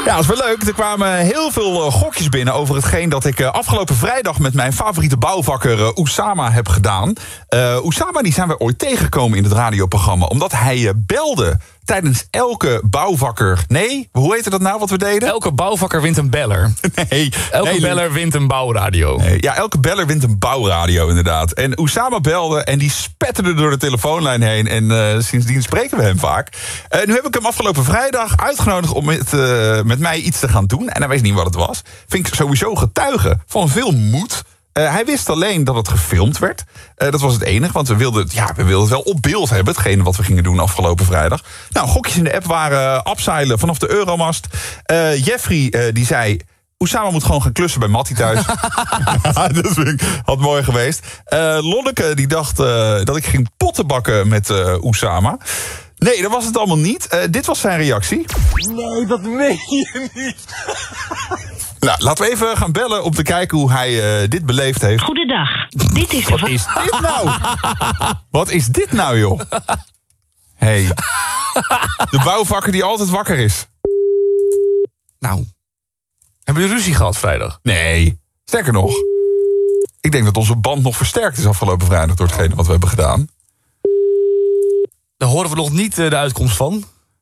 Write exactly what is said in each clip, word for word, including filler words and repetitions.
Ja, dat is wel leuk. Er kwamen heel veel uh, gokjes binnen over hetgeen dat ik uh, afgelopen vrijdag met mijn favoriete bouwvakker uh, Oussama heb gedaan. Uh, Oussama die zijn we ooit tegengekomen in het radioprogramma, omdat hij uh, belde tijdens elke bouwvakker... Nee, hoe heette dat nou wat we deden? Elke bouwvakker wint een beller. Nee. Elke nee, beller wint een bouwradio. Nee, ja, elke beller wint een bouwradio inderdaad. En Oussama belde en die spetterde door de telefoonlijn heen. En uh, sindsdien spreken we hem vaak. Uh, nu heb ik hem afgelopen vrijdag uitgenodigd om met, uh, met mij iets te gaan doen. En hij wist niet wat het was. Vind ik sowieso getuige van veel moed. Uh, hij wist alleen dat het gefilmd werd. Uh, dat was het enige, want we wilden, ja, we wilden het wel op beeld hebben. Hetgene wat we gingen doen afgelopen vrijdag. Nou, gokjes in de app waren uh, abseilen vanaf de Euromast. Uh, Jeffrey uh, die zei... Oussama moet gewoon gaan klussen bij Mattie thuis. Dat vind ik, had mooi geweest. Uh, Lonneke die dacht uh, dat ik ging potten bakken met uh, Oussama. Nee, dat was het allemaal niet. Uh, dit was zijn reactie. Nee, dat meen je niet. Nou, laten we even gaan bellen om te kijken hoe hij uh, dit beleefd heeft. Goedendag. Dit is de... Wat is dit nou? Wat is dit nou, joh? Hey. De bouwvakker die altijd wakker is. Nou, hebben jullie ruzie gehad vrijdag? Nee, sterker nog. Ik denk dat onze band nog versterkt is afgelopen vrijdag door hetgene wat we hebben gedaan. Daar horen we nog niet de uitkomst van.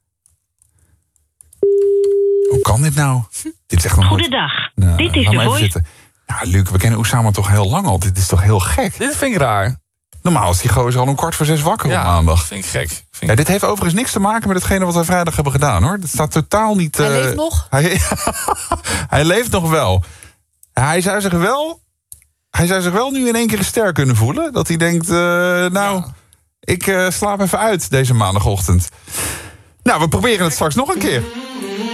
Hoe kan dit nou? Dit is echt nog Goedendag. Nou, Dit is laat de maar even voice. zitten. Ja, Luc, we kennen Oussama toch heel lang al. Dit is toch heel gek? Dit vind ik raar. Normaal is die gozer al om kwart voor zes wakker Ja, op maandag. vind ik gek. Vind Ja, ik... dit heeft overigens niks te maken met hetgene wat wij vrijdag hebben gedaan, hoor. Dat staat totaal niet... Hij uh, leeft nog? Hij, hij leeft nog wel. Hij zou zich wel... Hij zou zich wel nu in één keer sterk kunnen voelen. Dat hij denkt, uh, nou, ja. ik uh, slaap even uit deze maandagochtend. Nou, we proberen het straks nog een keer.